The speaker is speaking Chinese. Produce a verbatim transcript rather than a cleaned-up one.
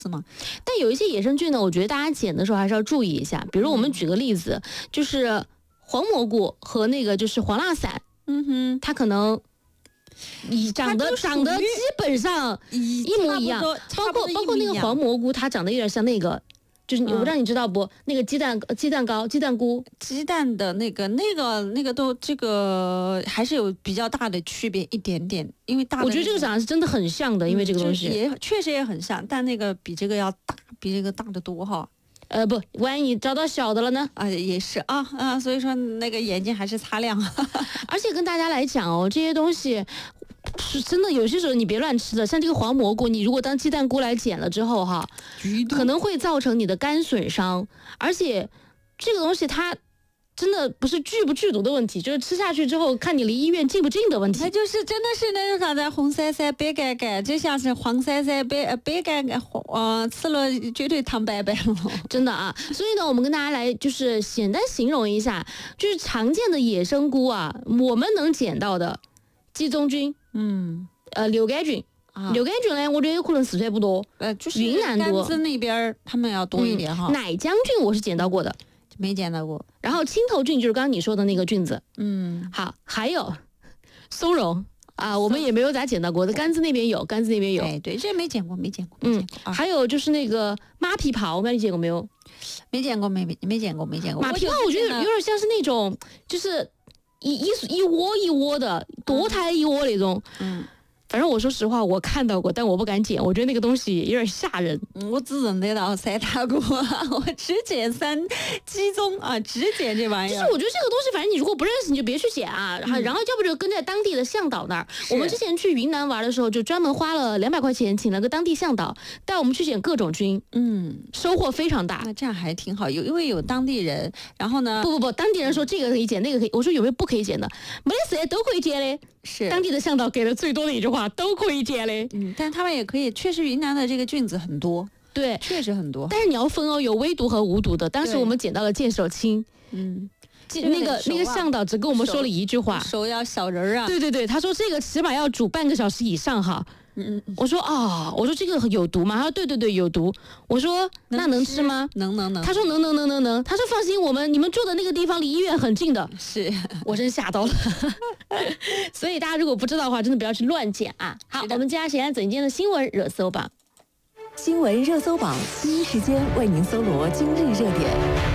是吗？ 但有一些野生菌呢，我觉得大家捡的时候还是要注意一下。比如我们举个例子，就是黄蘑菇和那个就是黄蜡伞， 嗯哼， 它可能你长得长得基本上一模一样，包括包括那个黄蘑菇，它长得有点像那个。就是我不知道你知道不？那个鸡蛋鸡蛋糕、鸡蛋菇、 鸡蛋的那个、那个、那个都这个还是有比较大的区别一点点，因为大的、那个。 我觉得这个长得是真的很像的，因为这个东西、 嗯、也确实也很像，但那个比这个要大，比这个大得多哈。 呃，不，万一找到小的了呢？ 啊，也是啊啊，所以说那个眼睛还是擦亮。 而且跟大家来讲哦，这些东西。是真的，有些时候你别乱吃的，像这个黄蘑菇，你如果当鸡蛋菇来捡了之后哈，可能会造成你的肝损伤，而且这个东西它真的不是剧不剧毒的问题，就是吃下去之后看你离医院近不近的问题。 它就是真的是那种啥子红伞伞白杆杆，就像是黄伞伞白白杆杆，呃，吃了绝对烫白白了。 真的啊，所以呢，我们跟大家来就是简单形容一下，就是常见的野生菇啊，我们能捡到的鸡枞菌。嗯，呃，柳杆菌，啊、柳杆菌呢，我觉得有可能四川不多， 呃，就是云南多， 甘孜那边他们要多一点哈。 嗯、奶浆菌我是捡到过的， 没捡到过。 然后青头菌就是刚刚你说的那个菌子， 嗯， 好，还有松茸啊，我们也没有咋捡到过的，甘孜那边有，甘孜那边有。 哎，对，这没捡过，没捡过，没捡过。 嗯，啊、还有就是那个马蹄泡，我不知道你捡过没有？ 没捡过，没没没捡过，没捡过。 马蹄泡我觉得有点像是那种，就是一一一窝一窝的，多胎一窝那种，嗯。反正我说实话，我看到过，但我不敢捡。我觉得那个东西有点吓人。 我只认得到三大菇，我只捡三鸡枞啊，只捡这玩意儿。 就是我觉得这个东西，反正你如果不认识，你就别去捡啊。嗯、然后要不就跟在当地的向导那儿。我们之前去云南玩的时候，就专门花了两百块钱，请了个当地向导带我们去捡各种菌。嗯，收获非常大。 那这样还挺好，有因为有当地人。然后呢？ 不不不，当地人说这个可以捡，那个可以。我说有没有不可以捡的？没得事，都可以捡的。 是当地的向导给了最多的一句话，都可以捡嘞。 嗯，但他们也可以，确实云南的这个菌子很多， 对， 确实很多。 但是你要分哦，有微毒和无毒的。当时我们捡到了剑手青，嗯，那个、啊、那个向导只跟我们说了一句话， 手要小人啊。 对对对，他说这个起码要煮半个小时以上哈。嗯嗯，我说啊、哦，我说这个有毒吗？他说对对对有毒。我说那能吃吗？ 能能能。 他说能能能能能。他说放心，我们你们住的那个地方离医院很近的。 是， 我真吓到了。所以大家如果不知道的话，真的不要去乱捡啊。好，我们接下来现在整今天的新闻热搜榜。 新闻热搜榜第一时间为您搜罗今日热点。